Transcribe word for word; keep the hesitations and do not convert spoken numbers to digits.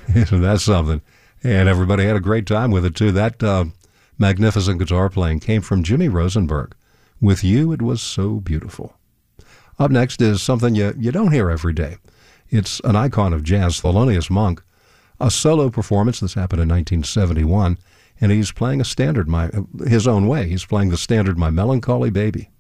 Isn't that something? And everybody had a great time with it, too. That uh, magnificent guitar playing came from Jimmy Rosenberg. With You, It Was So Beautiful. Up next is something you, you don't hear every day. It's an icon of jazz, Thelonious Monk, a solo performance. This happened in nineteen seventy-one, and he's playing a standard, my his own way. He's playing the standard My Melancholy Baby.